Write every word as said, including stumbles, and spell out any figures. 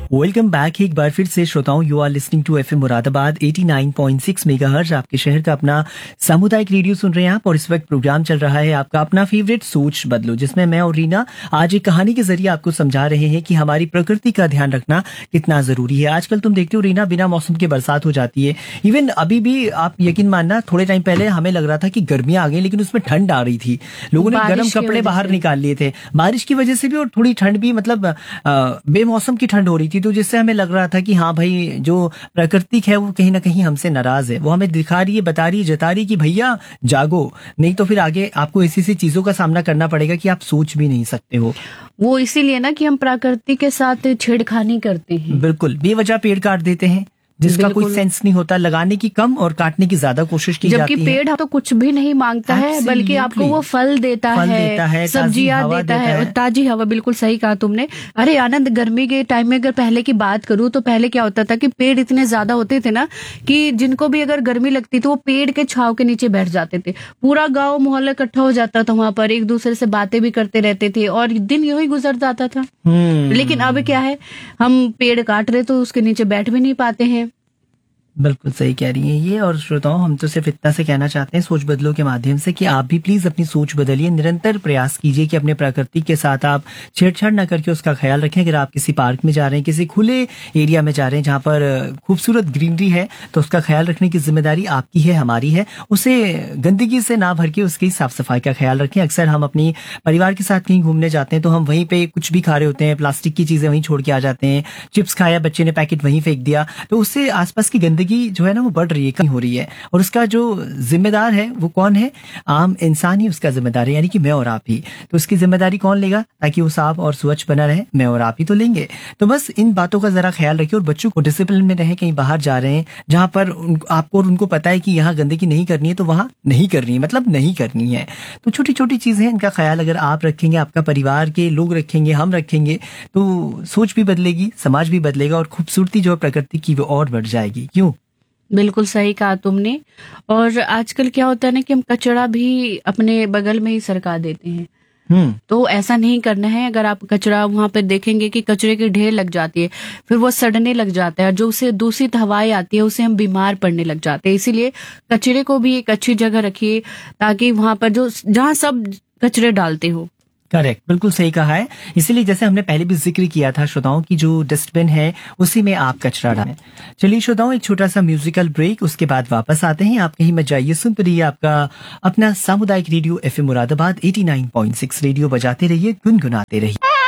Welcome back एक बार फिर से श्रोताओं, you are listening to FM Moradabad eighty nine point six megahertz. आपके शहर का अपना सामुदायिक रेडियो सुन रहे हैं आप, और इस वक्त प्रोग्राम चल रहा है आपका अपना फेवरेट सोच बदलो, जिसमें मैं और रीना आज एक कहानी के जरिए आपको समझा रहे हैं कि हमारी प्रकृति का ध्यान रखना कितना जरूरी है। आजकल तुम देखते हो रीना, बिना मौसम के बरसात हो जाती है। इवन अभी भी आप यकीन मानना, थोड़े टाइम पहले हमें लग रहा था कि गर्मियां आ गई, लेकिन उसमें ठंड आ रही थी। लोगों ने गर्म कपड़े बाहर निकाल लिए थे बारिश की वजह से भी, और थोड़ी ठंड भी, मतलब बेमौसम की ठंड हो रही थी। तो जिससे हमें लग रहा था कि हाँ भाई, जो प्रकृति है वो कहीं ना कहीं हमसे नाराज है। वो हमें दिखा रही है, बता रही है, जता रही है कि भैया जागो, नहीं तो फिर आगे आपको ऐसी ऐसी चीजों का सामना करना पड़ेगा कि आप सोच भी नहीं सकते हो। वो इसीलिए ना कि हम प्रकृति के साथ छेड़खानी करते हैं। बिल्कुल, बेवजह पेड़ काट देते हैं जिसका कोई सेंस नहीं होता। लगाने की कम और काटने की ज्यादा कोशिश की जाती है। जबकि पेड़ तो कुछ भी नहीं मांगता है, बल्कि आपको वो फल देता फल है, देता है, सब्जियां देता, देता है, है। ताजी हवा। बिल्कुल सही कहा तुमने। अरे आनंद, गर्मी के टाइम में अगर पहले की बात करूं तो पहले क्या होता था कि पेड़ इतने ज्यादा होते थे ना कि जिनको भी अगर गर्मी लगती तो वो पेड़ के छाव के नीचे बैठ जाते थे। पूरा गाँव मोहल्ला इकट्ठा हो जाता था वहां पर, एक दूसरे से बातें भी करते रहते थे और दिन यूं ही गुजर जाता था। लेकिन अब क्या है, हम पेड़ काट रहे तो उसके नीचे बैठ भी नहीं पाते हैं। बिल्कुल सही कह रही हैं ये। और श्रोताओं, हम तो सिर्फ इतना से कहना चाहते हैं सोच बदलो के माध्यम से कि आप भी प्लीज अपनी सोच बदलिए। निरंतर प्रयास कीजिए कि अपने प्रकृति के साथ आप छेड़छाड़ ना करके उसका ख्याल रखें। अगर आप किसी पार्क में जा रहे हैं, किसी खुले एरिया में जा रहे हैं जहाँ पर खूबसूरत ग्रीनरी है, तो उसका ख्याल रखने की जिम्मेदारी आपकी है, हमारी है। उसे गंदगी से ना भर के उसकी साफ सफाई का ख्याल रखें। अक्सर हम अपनी परिवार के साथ कहीं घूमने जाते हैं तो हम वहीं पे कुछ भी खा रहे होते हैं, प्लास्टिक की चीजें वहीं छोड़ के आ जाते हैं। चिप्स खाया, बच्चे ने पैकेट वहीं फेंक दिया, तो उससे आसपास की गंदगी जो है ना वो बढ़ रही है, कम हो रही है। और उसका जो जिम्मेदार है वो कौन है? आम इंसान ही उसका जिम्मेदार है, यानी कि मैं और आप ही। तो उसकी जिम्मेदारी कौन लेगा ताकि वो साफ और स्वच्छ बना रहे? मैं और आप ही तो लेंगे। तो बस इन बातों का जरा ख्याल रखिए और बच्चों को डिसिप्लिन में रहे। कहीं बाहर जा रहे हैं जहां पर उन, आपको और उनको पता है कि यहाँ गंदगी नहीं करनी है, तो वहां नहीं करनी है, मतलब नहीं करनी है। तो छोटी छोटी चीजें हैं, इनका ख्याल अगर आप रखेंगे, आपका परिवार के लोग रखेंगे, हम रखेंगे, तो सोच भी बदलेगी, समाज भी बदलेगा और खूबसूरती जो प्रकृति की वो और बढ़ जाएगी। क्यों? बिल्कुल सही कहा तुमने। और आजकल क्या होता है ना कि हम कचरा भी अपने बगल में ही सरका देते हैं। हम्म तो ऐसा नहीं करना है। अगर आप कचरा वहां पे देखेंगे कि कचरे की ढेर लग जाती है, फिर वो सड़ने लग जाता है, जो उसे दूषित हवाएं आती है उससे हम बीमार पड़ने लग जाते हैं। इसीलिए कचरे को भी एक अच्छी जगह रखिए ताकि वहां पर जो जहां सब कचरे डालते हो। करेक्ट, बिल्कुल सही कहा है। इसीलिए जैसे हमने पहले भी जिक्र किया था श्रोताओं की, जो डस्टबिन है उसी में आप कचरा डालें। चलिए श्रोताओं, एक छोटा सा म्यूजिकल ब्रेक, उसके बाद वापस आते हैं। आप कहीं मत जाइए, सुनते रहिए आपका अपना सामुदायिक radio FM Moradabad eighty nine point six. Radio बजाते रहिए, गुनगुनाते रहिए।